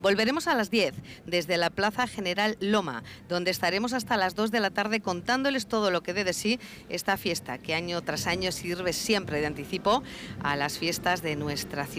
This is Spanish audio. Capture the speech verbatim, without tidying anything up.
Volveremos a las diez desde la Plaza General Loma, donde estaremos hasta las dos de la tarde contándoles todo lo que dé de sí esta fiesta, que año tras año sirve siempre de anticipo a las fiestas de nuestra ciudad.